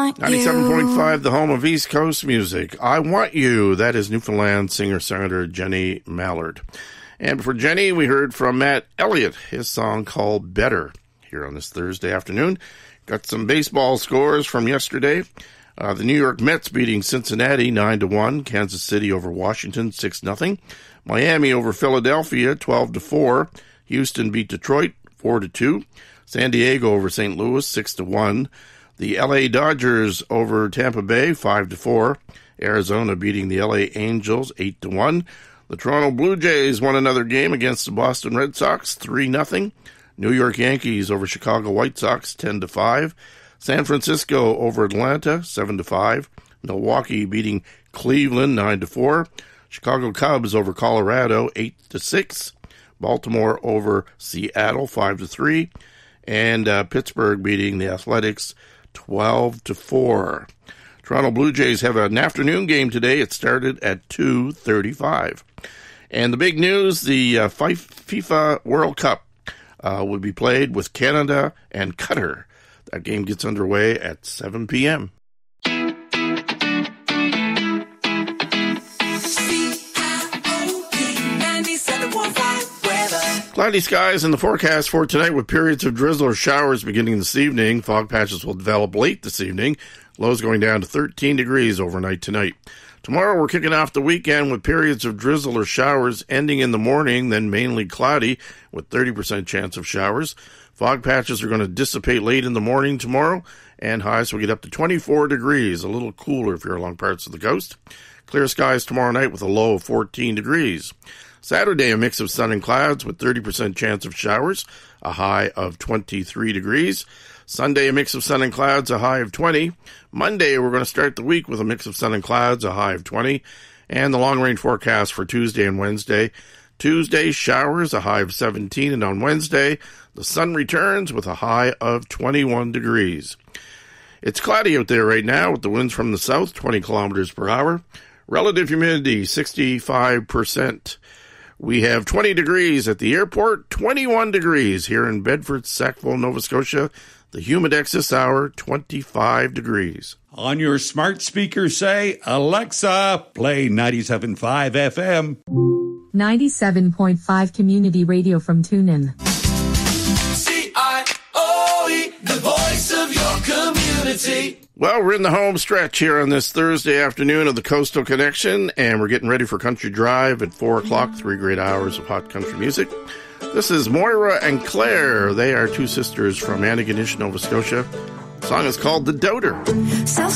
want 97.5, the home of East Coast music. I Want You. That is Newfoundland singer-songwriter Jenny Mallard. And for Jenny, we heard from Matt Elliott, his song called Better, here on this Thursday afternoon. Got some baseball scores from yesterday. The New York Mets beating Cincinnati 9-1. Kansas City over Washington 6-0. Miami over Philadelphia 12-4. Houston beat Detroit 4-2. San Diego over St. Louis 6-1. The LA Dodgers over Tampa Bay 5-4. Arizona beating the LA Angels 8-1. The Toronto Blue Jays won another game against the Boston Red Sox 3-0. New York Yankees over Chicago White Sox 10-5. San Francisco over Atlanta 7-5. Milwaukee beating Cleveland 9-4. Chicago Cubs over Colorado 8-6. Baltimore over Seattle 5-3. And Pittsburgh beating the Athletics 12-4. Toronto Blue Jays have an afternoon game today. It started at 2:35. And the big news, the FIFA World Cup will be played with Canada and Qatar. That game gets underway at 7 p.m. Cloudy skies in the forecast for tonight with periods of drizzle or showers beginning this evening. Fog patches will develop late this evening. Lows going down to 13 degrees overnight tonight. Tomorrow we're kicking off the weekend with periods of drizzle or showers ending in the morning, then mainly cloudy with 30% chance of showers. Fog patches are going to dissipate late in the morning tomorrow, and highs will get up to 24 degrees, a little cooler if you're along parts of the coast. Clear skies tomorrow night with a low of 14 degrees. Saturday, a mix of sun and clouds with 30% chance of showers, a high of 23 degrees. Sunday, a mix of sun and clouds, a high of 20. Monday, we're going to start the week with a mix of sun and clouds, a high of 20. And the long-range forecast for Tuesday and Wednesday. Tuesday, showers, a high of 17. And on Wednesday, the sun returns with a high of 21 degrees. It's cloudy out there right now with the winds from the south, 20 kilometers per hour. Relative humidity, 65%. We have 20 degrees at the airport, 21 degrees here in Bedford, Sackville, Nova Scotia. The Humidex this hour, 25 degrees. On your smart speaker, say, Alexa, play 97.5 FM. 97.5 Community Radio from TuneIn. CIOE, the voice of your community. Well, we're in the home stretch here on this Thursday afternoon of the Coastal Connection, and we're getting ready for Country Drive at 4 o'clock, 3 great hours of hot country music. This is Moira and Claire. They are two sisters from Antigonish, Nova Scotia. The song is called The Doter.